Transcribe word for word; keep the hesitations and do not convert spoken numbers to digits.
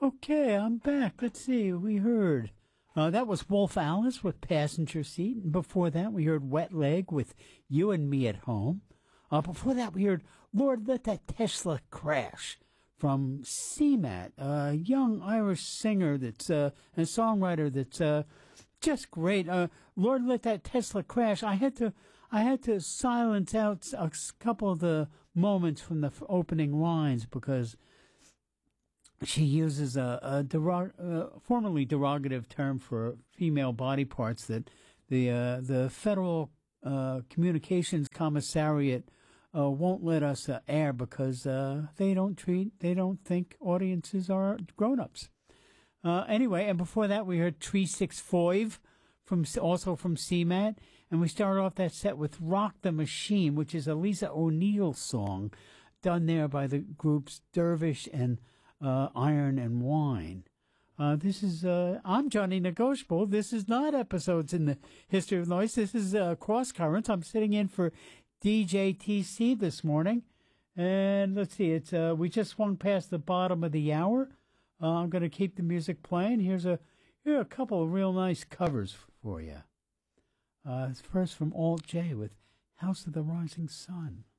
Okay, I'm back. Let's see. We heard uh, that was Wolf Alice with Passenger Seat, and before that we heard Wet Leg with You and Me at Home. Uh, before that we heard Lord Let That Tesla Crash from C MAT, a young Irish singer that's uh, and songwriter that's uh, just great. Uh, Lord Let That Tesla Crash. I had to I had to silence out a couple of the moments from the opening lines because she uses a, a derog- uh, formerly derogative term for female body parts that the uh, the Federal uh, Communications Commissariat uh, won't let us uh, air because uh, they don't treat they don't think audiences are grown-ups. Uh, anyway, and before that we heard Tree Six Five from also from C MAT, and we started off that set with Rock the Machine, which is a Lisa O'Neill song done there by the groups Dervish and Uh, Iron and Wine. Uh, this is, uh, I'm Johnny Negotiable. This is not Episodes in the History of Noise. This is uh, Cross Currents. I'm sitting in for D J T C this morning. And let's see, it's uh, we just swung past the bottom of the hour. Uh, I'm going to keep the music playing. Here's a, here are a couple of real nice covers for you. Uh, first from Alt J with House of the Rising Sun.